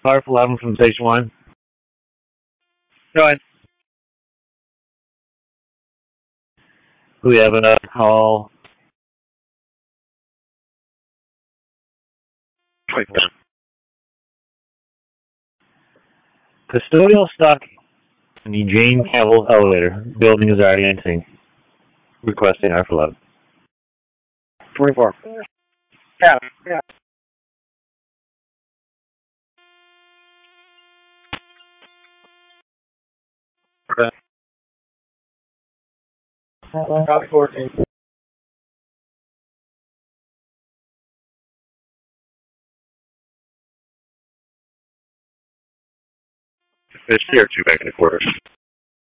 Harp 11 from Station 1. Go ahead. We have another call. Custodial stock in the Jane Cavill elevator. Building is already empty. Requesting Harp 11. 24. Yeah. Okay. Copy 14. Fish here, 2 back in the quarters.